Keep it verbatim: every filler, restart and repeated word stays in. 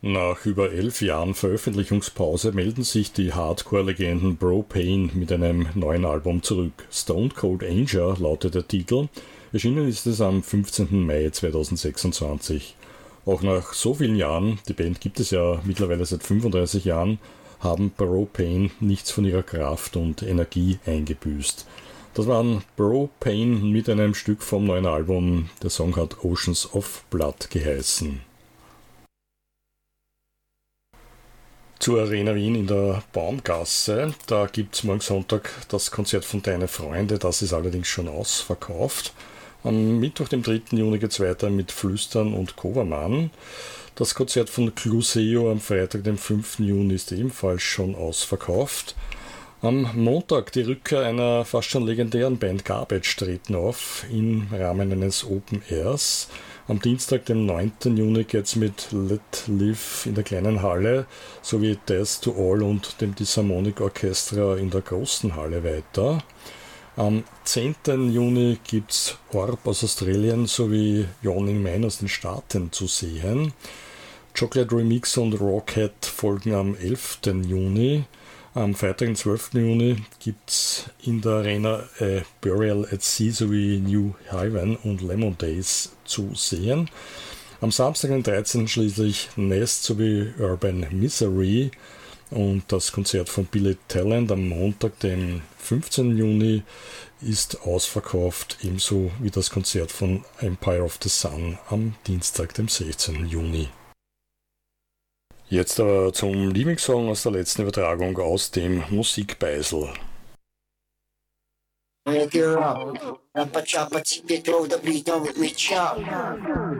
Nach über elf Jahren Veröffentlichungspause melden sich die Hardcore-Legenden Bro-Pain mit einem neuen Album zurück. Stone Cold Angel lautet der Titel. Erschienen ist es am fünfzehnten Mai zweitausendsechsundzwanzig. Auch nach so vielen Jahren, die Band gibt es ja mittlerweile seit fünfunddreißig Jahren, haben Bro-Pain nichts von ihrer Kraft und Energie eingebüßt. Das waren Bro-Pain mit einem Stück vom neuen Album. Der Song hat Oceans of Blood geheißen. Zur Arena Wien in der Baumgasse. Da gibt es morgen Sonntag das Konzert von Deine Freunde. Das ist allerdings schon ausverkauft. Am Mittwoch, dem dritten Juni, geht es weiter mit Flüstern und Covermann. Das Konzert von Cluseo am Freitag, dem fünften Juni, ist ebenfalls schon ausverkauft. Am Montag die Rückkehr einer fast schon legendären Band Garbage treten auf im Rahmen eines Open Airs. Am Dienstag, dem neunten Juni, geht es mit Let Live in der kleinen Halle sowie Death to All und dem Disharmonic Orchestra in der großen Halle weiter. Am zehnten Juni gibt es Orb aus Australien sowie Yawning Man aus den Staaten zu sehen. Chocolate Remix und Rockhead folgen am elften Juni. Am Freitag, den zwölften Juni, gibt es in der Arena äh, Burial at Sea sowie New Haven und Lemon Days zu sehen. Am Samstag, den dreizehnten schließlich Nest sowie Urban Misery und das Konzert von Billy Talent am Montag, den fünfzehnten Juni, ist ausverkauft, ebenso wie das Konzert von Empire of the Sun am Dienstag, dem sechzehnten Juni. Jetzt aber zum Lieblingssong aus der letzten Übertragung aus dem Musikbeisel. Make it up, Rappa Choppa, keep it throw the beat on with me, chop.